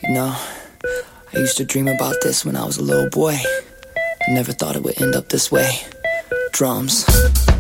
You know, I used to dream about this when I was a little boy. I never thought it would end up this way. Drums.